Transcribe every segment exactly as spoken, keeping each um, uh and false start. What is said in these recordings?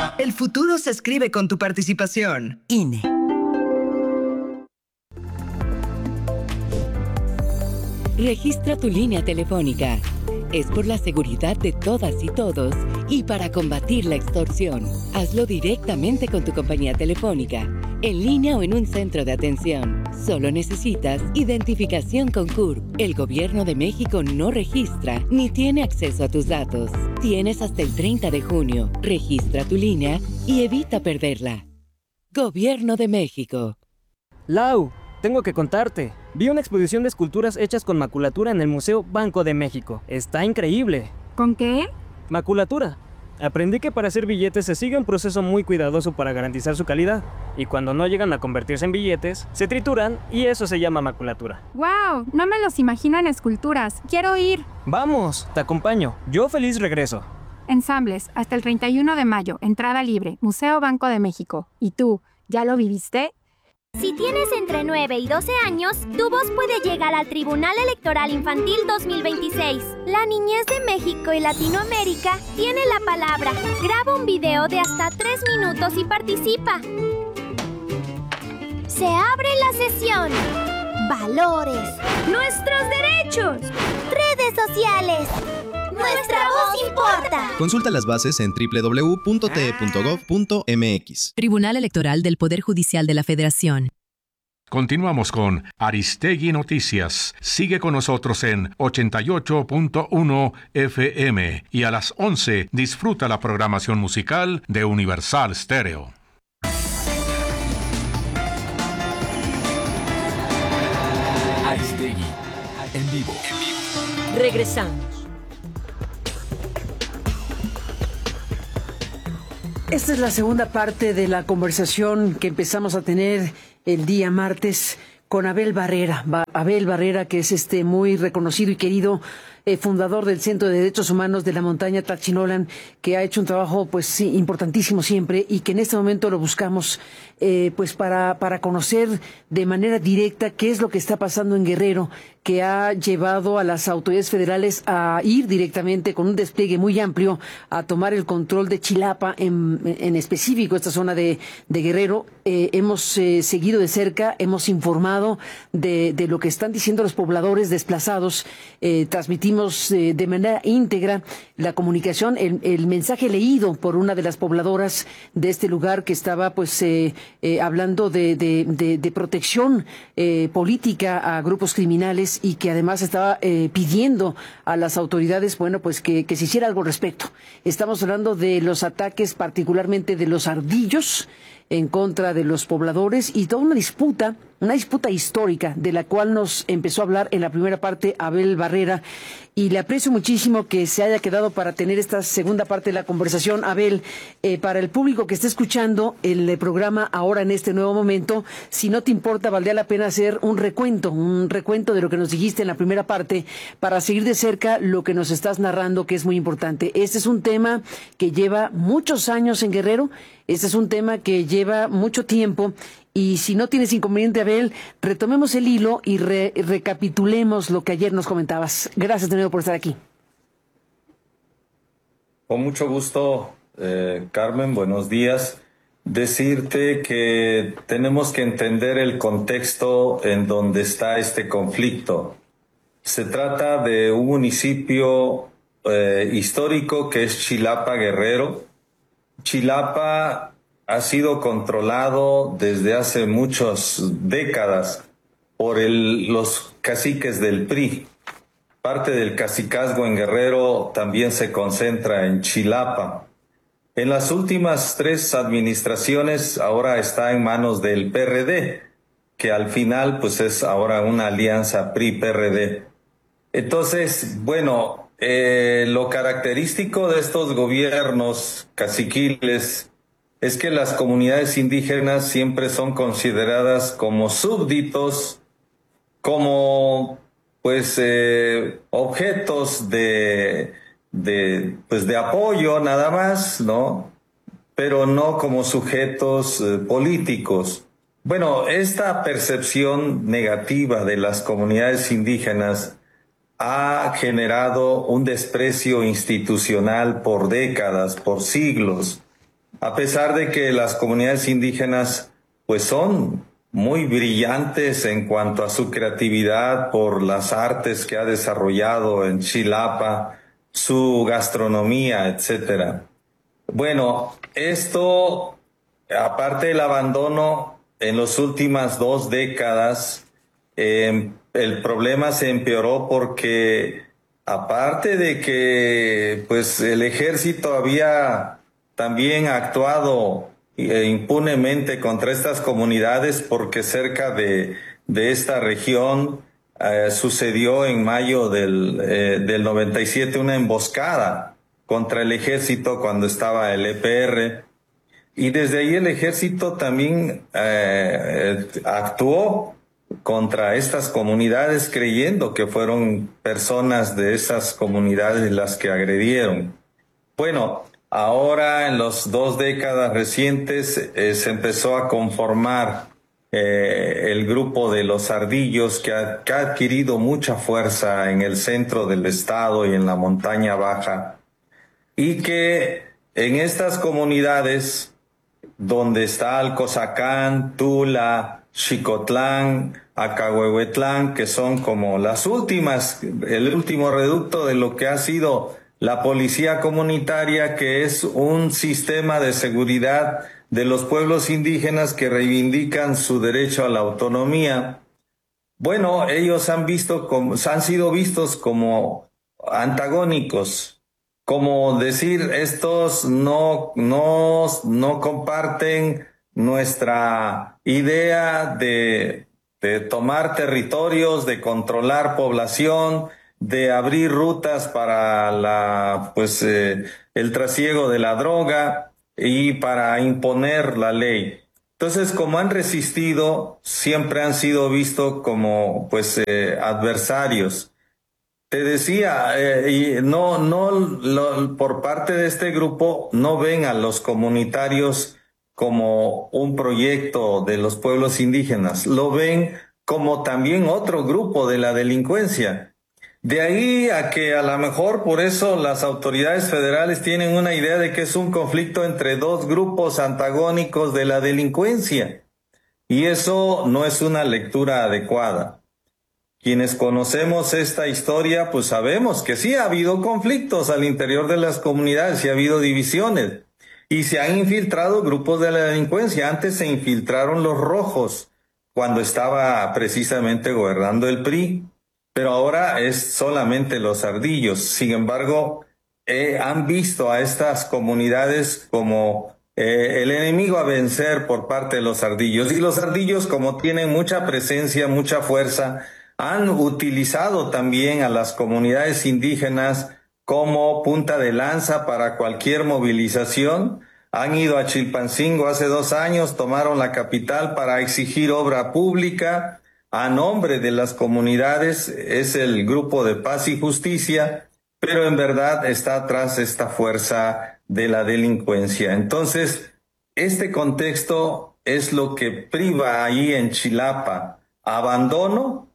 El futuro se escribe con tu participación. I N E. Registra tu línea telefónica. Es por la seguridad de todas y todos y para combatir la extorsión. Hazlo directamente con tu compañía telefónica, en línea o en un centro de atención. Solo necesitas identificación con C U R P. El Gobierno de México no registra ni tiene acceso a tus datos. Tienes hasta el treinta de junio. Registra tu línea y evita perderla. Gobierno de México. Lau, tengo que contarte. Vi una exposición de esculturas hechas con maculatura en el Museo Banco de México. Está increíble. ¿Con qué? Maculatura. Aprendí que para hacer billetes se sigue un proceso muy cuidadoso para garantizar su calidad. Y cuando no llegan a convertirse en billetes, se trituran y eso se llama maculatura. ¡Wow! No me los imagino en esculturas. ¡Quiero ir! Vamos, te acompaño. Yo feliz regreso. Ensambles, hasta el treinta y uno de mayo. Entrada libre. Museo Banco de México. ¿Y tú, ya lo viviste? Si tienes entre nueve y doce años, tu voz puede llegar al Tribunal Electoral Infantil dos mil veintiséis. La niñez de México y Latinoamérica tiene la palabra. Graba un video de hasta tres minutos y participa. Se abre la sesión. Valores. Nuestros derechos. Redes sociales. Nuestra voz importa. Consulta las bases en doble u doble u doble u punto t e punto gov punto m x. Tribunal Electoral del Poder Judicial de la Federación. Continuamos con Aristegui Noticias. Sigue con nosotros en ochenta y ocho punto uno F M y a las once disfruta la programación musical de Universal Stereo. Aristegui en vivo. Regresamos. Esta es la segunda parte de la conversación que empezamos a tener el día martes con Abel Barrera. Ba- Abel Barrera, que es este muy reconocido y querido eh, fundador del Centro de Derechos Humanos de la Montaña Taxinolan, que ha hecho un trabajo pues sí, importantísimo siempre y que en este momento lo buscamos eh, pues para, para conocer de manera directa qué es lo que está pasando en Guerrero, que ha llevado a las autoridades federales a ir directamente con un despliegue muy amplio a tomar el control de Chilapa, en, en específico esta zona de, de Guerrero. Eh, hemos eh, seguido de cerca, hemos informado de, de lo que están diciendo los pobladores desplazados, eh, transmitimos eh, de manera íntegra la comunicación, el, el mensaje leído por una de las pobladoras de este lugar que estaba pues eh, eh, hablando de, de, de, de protección eh, política a grupos criminales y que además estaba eh, pidiendo a las autoridades, bueno, pues que, que se hiciera algo al respecto. Estamos hablando de los ataques, particularmente de los ardillos, en contra de los pobladores y toda una disputa, una disputa histórica de la cual nos empezó a hablar en la primera parte Abel Barrera, y le aprecio muchísimo que se haya quedado para tener esta segunda parte de la conversación. Abel, eh, para el público que está escuchando el programa ahora en este nuevo momento, si no te importa, valdría la pena hacer un recuento, un recuento de lo que nos dijiste en la primera parte para seguir de cerca lo que nos estás narrando, que es muy importante. Este es un tema que lleva muchos años en Guerrero. Este es un tema que lleva mucho tiempo y si no tienes inconveniente, Abel, retomemos el hilo y re recapitulemos lo que ayer nos comentabas. Gracias de nuevo por estar aquí. Con mucho gusto, eh, Carmen, buenos días. Decirte que tenemos que entender el contexto en donde está este conflicto. Se trata de un municipio eh, histórico que es Chilapa, Guerrero. Chilapa ha sido controlado desde hace muchas décadas por el, los caciques del P R I. Parte del cacicazgo en Guerrero también se concentra en Chilapa. En las últimas tres administraciones ahora está en manos del P R D, que al final pues es ahora una alianza P R I-P R D. Entonces, bueno, Eh, lo característico de estos gobiernos caciquiles es que las comunidades indígenas siempre son consideradas como súbditos, como pues eh, objetos de, de, pues, de apoyo nada más, ¿no? Pero no como sujetos eh, políticos. Bueno, esta percepción negativa de las comunidades indígenas ha generado un desprecio institucional por décadas, por siglos. a pesar de que las comunidades indígenas pues son muy brillantes en cuanto a su creatividad por las artes que ha desarrollado en Chilapa, su gastronomía, etcétera. Bueno, esto, aparte del abandono, en las últimas dos décadas, eh, el problema se empeoró porque, aparte de que pues el ejército había también actuado eh, impunemente contra estas comunidades, porque cerca de, de esta región eh, sucedió en mayo del, eh, del noventa y siete una emboscada contra el ejército cuando estaba el E P R, y desde ahí el ejército también eh, actuó contra estas comunidades creyendo que fueron personas de esas comunidades las que agredieron. Bueno, ahora en las dos décadas recientes eh, se empezó a conformar eh, el grupo de los ardillos que ha, que ha adquirido mucha fuerza en el centro del estado y en la montaña baja, y que en estas comunidades donde está Alcozacán, Tula, Xicotlán, Acahuehuetlán, que son como las últimas, el último reducto de lo que ha sido la policía comunitaria, que es un sistema de seguridad de los pueblos indígenas que reivindican su derecho a la autonomía. Bueno, ellos han visto como, han sido vistos como antagónicos, como decir, estos no, no, no comparten nuestra idea de, de tomar territorios, de controlar población, de abrir rutas para la, pues, eh, el trasiego de la droga y para imponer la ley. Entonces, como han resistido, siempre han sido vistos como, pues, eh, adversarios. Te decía, eh, y no, no, lo, por parte de este grupo, no ven a los comunitarios como un proyecto de los pueblos indígenas, lo ven como también otro grupo de la delincuencia. De ahí a que a lo mejor por eso las autoridades federales tienen una idea de que es un conflicto entre dos grupos antagónicos de la delincuencia. Y eso no es una lectura adecuada. Quienes conocemos esta historia, pues sabemos que sí ha habido conflictos al interior de las comunidades, sí ha habido divisiones. Y se han infiltrado grupos de la delincuencia. Antes se infiltraron los rojos, cuando estaba precisamente gobernando el P R I. Pero ahora es solamente los ardillos. Sin embargo, eh, han visto a estas comunidades como eh, el enemigo a vencer por parte de los ardillos. Y los ardillos, como tienen mucha presencia, mucha fuerza, han utilizado también a las comunidades indígenas como punta de lanza para cualquier movilización. Han ido a Chilpancingo hace dos años, tomaron la capital para exigir obra pública a nombre de las comunidades. Es el grupo de Paz y Justicia, pero en verdad está atrás esta fuerza de la delincuencia. Entonces, este contexto es lo que priva ahí en Chilapa: abandono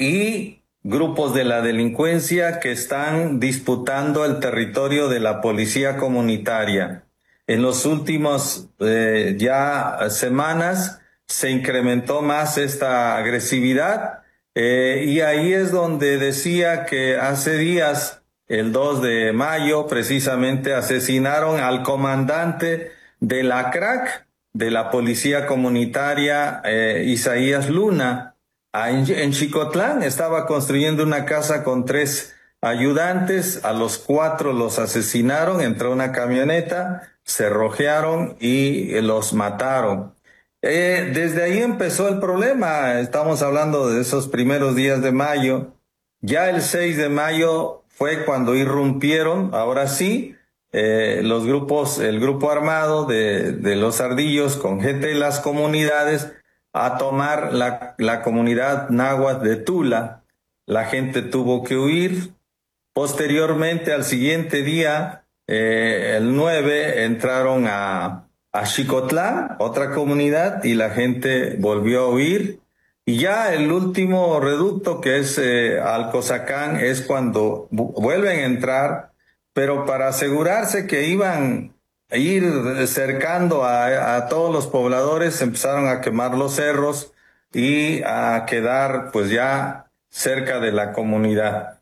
y grupos de la delincuencia que están disputando el territorio de la policía comunitaria. En los últimos eh, ya semanas se incrementó más esta agresividad, eh, y ahí es donde decía que hace días, el dos de mayo, precisamente asesinaron al comandante de la C R A C, de la Policía Comunitaria, eh, Isaías Luna, en, en Xicotlán. Estaba construyendo una casa con tres ayudantes, a los cuatro los asesinaron, entró una camioneta, se rojearon y los mataron. Eh, desde ahí empezó el problema. Estamos hablando de esos primeros días de mayo. Ya el seis de mayo fue cuando irrumpieron, ahora sí, eh, los grupos, el grupo armado de, de los ardillos con gente de las comunidades a tomar la, la comunidad náhuatl de Tula. La gente tuvo que huir. Posteriormente, al siguiente día, eh, el nueve, entraron a a Xicotlán, otra comunidad, y la gente volvió a huir. Y ya el último reducto, que es eh, Alcozacán, es cuando vuelven a entrar, pero para asegurarse que iban ir cercando a, a todos los pobladores, empezaron a quemar los cerros y a quedar pues ya cerca de la comunidad.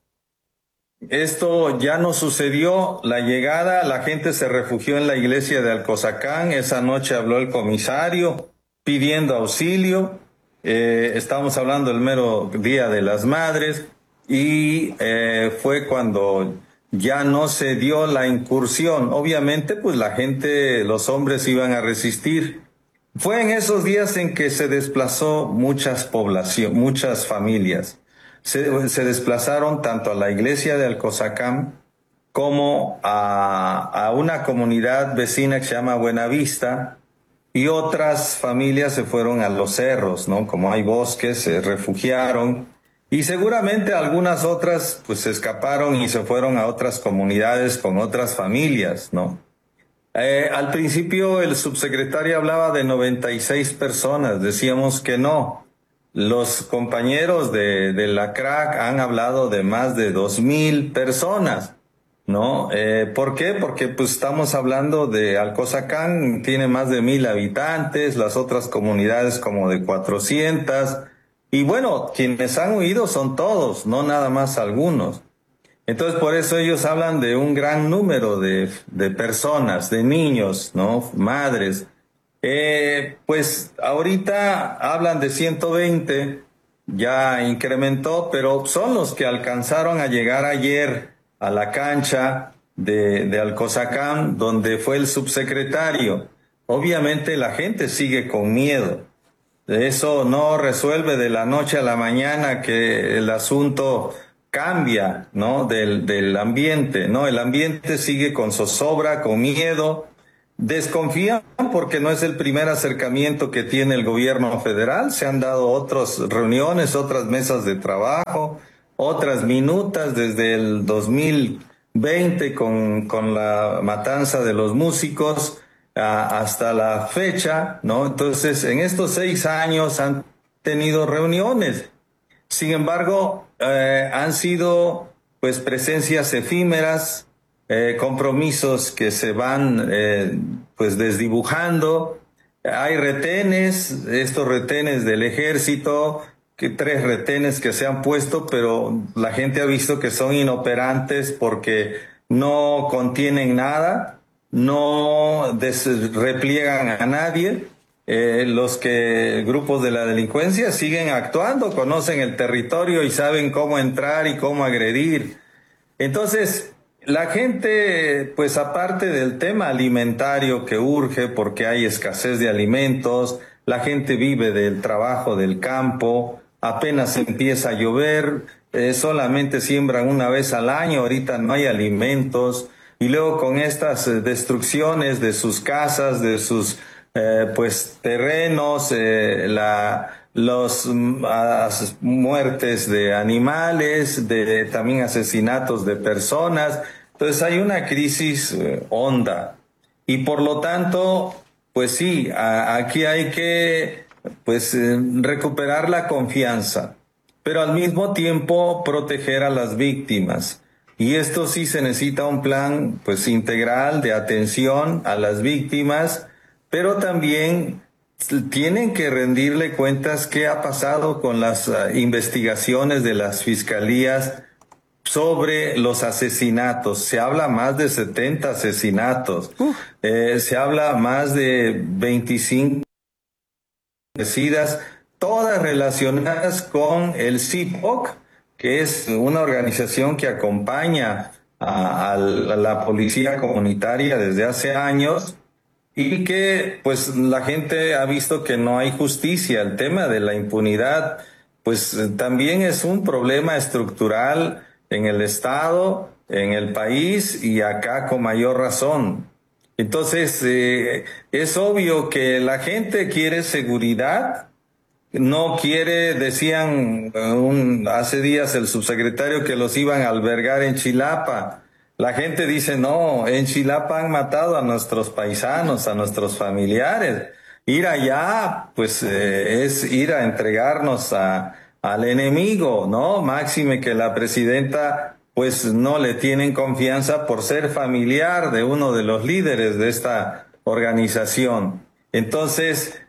Esto ya no sucedió, la llegada, la gente se refugió en la iglesia de Alcozacán, esa noche habló el comisario pidiendo auxilio, eh, estamos hablando del mero Día de las Madres, y eh, fue cuando ya no se dio la incursión. Obviamente pues la gente, los hombres iban a resistir. Fue en esos días en que se desplazó muchas poblaciones, muchas familias. Se, se desplazaron tanto a la iglesia de Alcozacán como a, a una comunidad vecina que se llama Buenavista, y otras familias se fueron a los cerros, ¿no? Como hay bosques, se refugiaron, y seguramente algunas otras pues se escaparon y se fueron a otras comunidades con otras familias, ¿no? Eh, al principio el subsecretario hablaba de noventa y seis personas, decíamos que no. Los compañeros de, de la C R A C han hablado de más de dos mil personas, ¿no? Eh, ¿Por qué? Porque pues estamos hablando de Alcozacán, tiene más de mil habitantes, las otras comunidades como de cuatrocientas, y bueno, quienes han huido son todos, no nada más algunos. Entonces por eso ellos hablan de un gran número de, de personas, de niños, ¿no? Madres. Eh, pues ahorita hablan de ciento veinte, ya incrementó, pero son los que alcanzaron a llegar ayer a la cancha de, de Alcozacán, donde fue el subsecretario. Obviamente la gente sigue con miedo. Eso no resuelve de la noche a la mañana que el asunto cambia, ¿no? Del, del ambiente, ¿no? El ambiente sigue con zozobra, con miedo. Desconfían porque no es el primer acercamiento que tiene el gobierno federal. Se han dado otras reuniones, otras mesas de trabajo, otras minutas desde el dos mil veinte con, con la matanza de los músicos a, hasta la fecha, ¿no? Entonces, en estos seis años han tenido reuniones. Sin embargo, eh, han sido pues presencias efímeras, Eh, compromisos que se van eh, pues desdibujando. Hay retenes, estos retenes del ejército, que tres retenes que se han puesto, pero la gente ha visto que son inoperantes porque no contienen nada, no des- repliegan a nadie. Eh, los que grupos de la delincuencia siguen actuando, conocen el territorio y saben cómo entrar y cómo agredir. Entonces, la gente, pues aparte del tema alimentario que urge porque hay escasez de alimentos, la gente vive del trabajo del campo, apenas empieza a llover, eh, solamente siembran una vez al año, ahorita no hay alimentos, y luego con estas eh, destrucciones de sus casas, de sus eh, pues terrenos, eh, la los mm, as, muertes de animales, de también asesinatos de personas. Entonces hay una crisis eh, honda, y por lo tanto, pues sí, a, aquí hay que pues eh, recuperar la confianza, pero al mismo tiempo proteger a las víctimas. Y esto sí se necesita un plan pues integral de atención a las víctimas, pero también tienen que rendirle cuentas qué ha pasado con las uh, investigaciones de las fiscalías sobre los asesinatos. Se habla más de setenta asesinatos, eh, se habla más de veinticinco fallecidas, todas relacionadas con el C I P O C, que es una organización que acompaña a, a la policía comunitaria desde hace años, y que pues la gente ha visto que no hay justicia. El tema de la impunidad pues también es un problema estructural en el Estado, en el país, y acá con mayor razón. Entonces, eh, es obvio que la gente quiere seguridad, no quiere, decían un, hace días el subsecretario que los iban a albergar en Chilapa. La gente dice, no, en Chilapa han matado a nuestros paisanos, a nuestros familiares. Ir allá, pues, eh, es ir a entregarnos a al enemigo, ¿no? Máxime que la presidenta pues no le tienen confianza por ser familiar de uno de los líderes de esta organización. Entonces,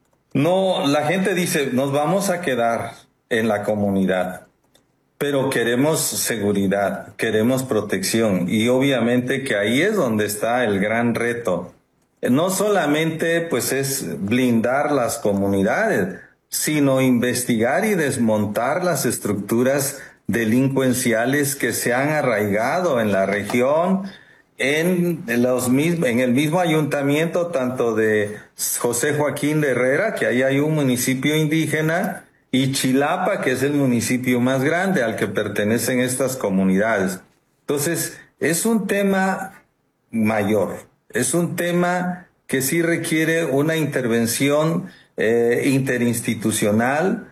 no, la gente dice, nos vamos a quedar en la comunidad, pero queremos seguridad, queremos protección, y obviamente que ahí es donde está el gran reto. No solamente pues es blindar las comunidades, sino investigar y desmontar las estructuras delincuenciales que se han arraigado en la región, en, los mismos, en el mismo ayuntamiento, tanto de José Joaquín de Herrera, que ahí hay un municipio indígena, y Chilapa, que es el municipio más grande al que pertenecen estas comunidades. Entonces, es un tema mayor, es un tema que sí requiere una intervención eh, interinstitucional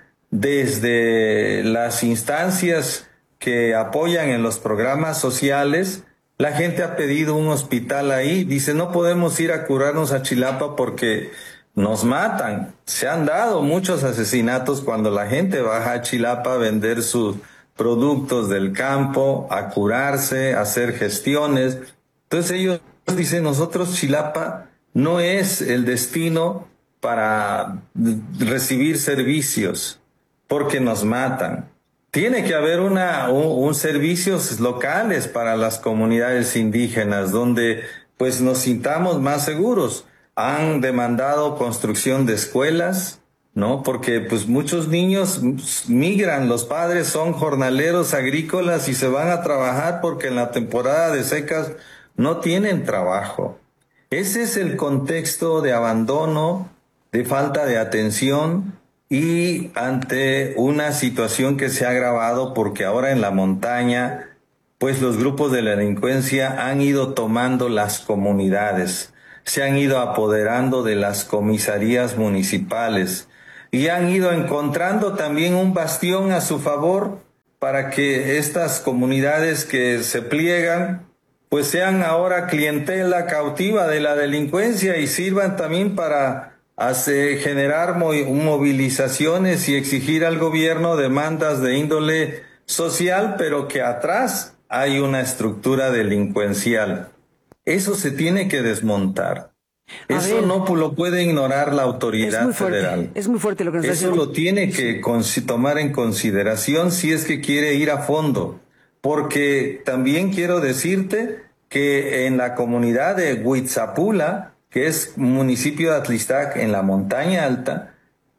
desde las instancias que apoyan en los programas sociales. La gente ha pedido un hospital ahí, dice, no podemos ir a curarnos a Chilapa porque nos matan. Se han dado muchos asesinatos cuando la gente baja a Chilapa a vender sus productos del campo, a curarse, a hacer gestiones. Entonces ellos dicen, nosotros Chilapa no es el destino para recibir servicios, porque nos matan. Tiene que haber una, un, un servicios locales para las comunidades indígenas, donde pues nos sintamos más seguros. Han demandado construcción de escuelas, ¿no? Porque pues muchos niños migran, los padres son jornaleros agrícolas y se van a trabajar porque en la temporada de secas no tienen trabajo. Ese es el contexto de abandono, de falta de atención y ante una situación que se ha agravado porque ahora en la montaña, pues los grupos de la delincuencia han ido tomando las comunidades, se han ido apoderando de las comisarías municipales y han ido encontrando también un bastión a su favor para que estas comunidades que se pliegan pues sean ahora clientela cautiva de la delincuencia y sirvan también para hacer, generar movilizaciones y exigir al gobierno demandas de índole social, pero que atrás hay una estructura delincuencial. Eso se tiene que desmontar. A Eso ver, no lo puede ignorar la autoridad es fuerte, federal. Es muy fuerte lo que nos Eso lo tiene que tomar en consideración si es que quiere ir a fondo. Porque también quiero decirte que en la comunidad de Huitzapula, que es municipio de Atlistac en la montaña alta,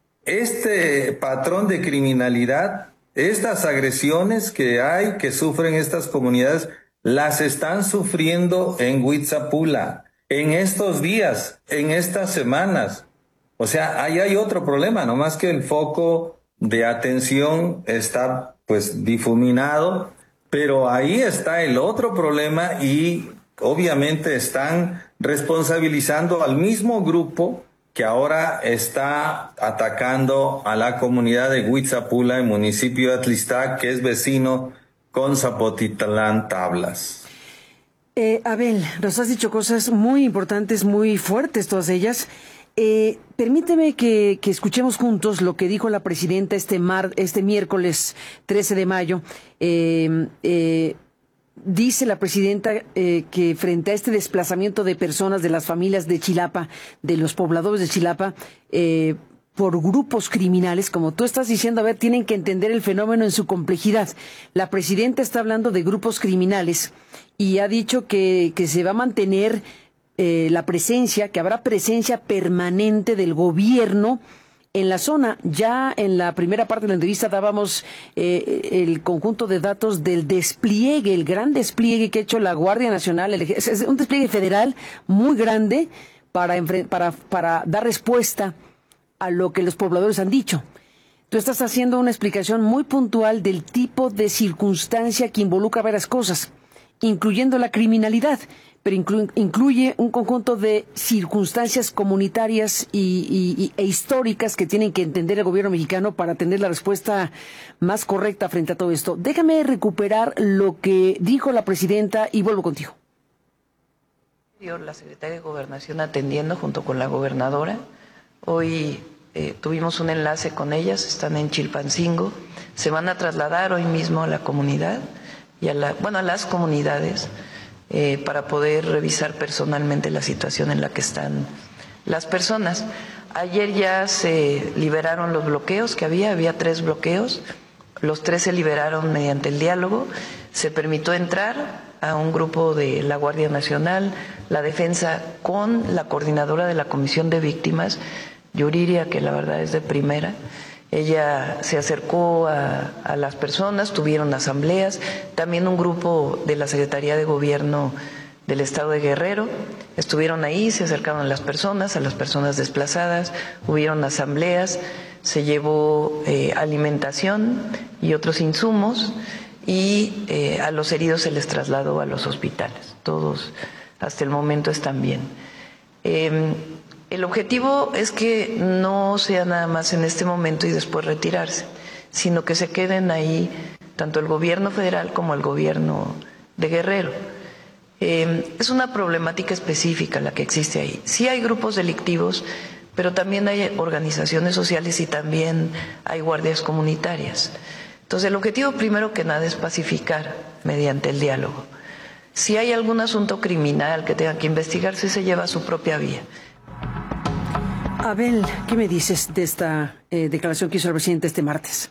este patrón de criminalidad, estas agresiones que hay, que sufren estas comunidades, las están sufriendo en Huitzapula, en estos días, en estas semanas. O sea, ahí hay otro problema, no más que el foco de atención está pues difuminado, pero ahí está el otro problema y obviamente están responsabilizando al mismo grupo que ahora está atacando a la comunidad de Huitzapula, el municipio de Atlistac, que es vecino con Zapotitlán Tablas. Eh, Abel, nos has dicho cosas muy importantes, muy fuertes todas ellas. Eh, permíteme que, que escuchemos juntos lo que dijo la presidenta este, mar, este miércoles trece de mayo. Eh, eh, dice la presidenta eh, que frente a este desplazamiento de personas de las familias de Chilapa, de los pobladores de Chilapa, eh, por grupos criminales, como tú estás diciendo, a ver, tienen que entender el fenómeno en su complejidad. La presidenta está hablando de grupos criminales y ha dicho que, que se va a mantener eh, la presencia, que habrá presencia permanente del gobierno en la zona. Ya en la primera parte de la entrevista dábamos eh, el conjunto de datos del despliegue, el gran despliegue que ha hecho la Guardia Nacional, el, es un despliegue federal muy grande para, para, para dar respuesta a lo que los pobladores han dicho. Tú estás haciendo una explicación muy puntual del tipo de circunstancia que involucra varias cosas, incluyendo la criminalidad, pero inclu incluye un conjunto de circunstancias comunitarias y, y, e históricas que tienen que entender el gobierno mexicano para tener la respuesta más correcta frente a todo esto. Déjame recuperar lo que dijo la presidenta y vuelvo contigo. La secretaria de Gobernación atendiendo junto con la gobernadora. Hoy eh, tuvimos un enlace con ellas, están en Chilpancingo, se van a trasladar hoy mismo a la comunidad y a, la, bueno, a las comunidades eh, para poder revisar personalmente la situación en la que están las personas. Ayer ya se liberaron los bloqueos que había, había tres bloqueos, los tres se liberaron mediante el diálogo, se permitió entrar a un grupo de la Guardia Nacional, la Defensa, con la coordinadora de la Comisión de Víctimas, Yuriria, que la verdad es de primera. Ella se acercó a, a las personas, tuvieron asambleas, también un grupo de la Secretaría de Gobierno del Estado de Guerrero, estuvieron ahí, se acercaron a las personas, a las personas desplazadas, hubieron asambleas, se llevó eh, alimentación y otros insumos, y eh, a los heridos se les trasladó a los hospitales. Todos hasta el momento están bien. Eh, el objetivo es que no sea nada más en este momento y después retirarse, sino que se queden ahí tanto el gobierno federal como el gobierno de Guerrero. Eh, es una problemática específica la que existe ahí. Sí hay grupos delictivos, pero también hay organizaciones sociales y también hay guardias comunitarias. Entonces, el objetivo primero que nada es pacificar mediante el diálogo. Si hay algún asunto criminal que tenga que investigarse, se lleva a su propia vía. Abel, ¿qué me dices de esta eh, declaración que hizo el presidente este martes?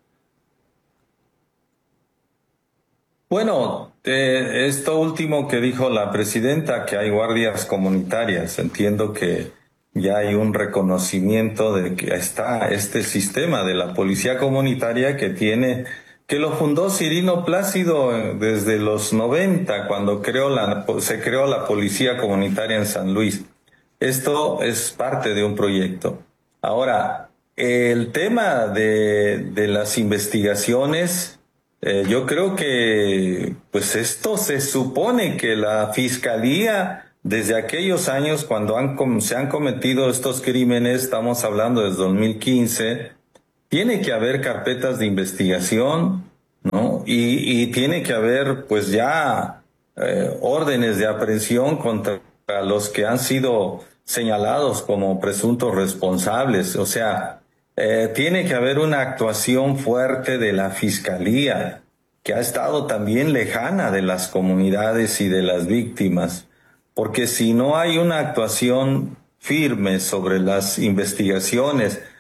Bueno, eh, esto último que dijo la presidenta, que hay guardias comunitarias, entiendo que ya hay un reconocimiento de que está este sistema de la policía comunitaria que tiene, que lo fundó Cirino Plácido desde los noventa, cuando creó la, se creó la policía comunitaria en San Luis. Esto es parte de un proyecto. Ahora, el tema de, de las investigaciones, eh, yo creo que pues esto se supone que la Fiscalía, desde aquellos años cuando han, se han cometido estos crímenes, estamos hablando desde dos mil quince, tiene que haber carpetas de investigación, ¿no? Y, y tiene que haber pues ya eh, órdenes de aprehensión contra los que han sido señalados como presuntos responsables. O sea, eh, tiene que haber una actuación fuerte de la Fiscalía, que ha estado también lejana de las comunidades y de las víctimas. Porque si no hay una actuación firme sobre las investigaciones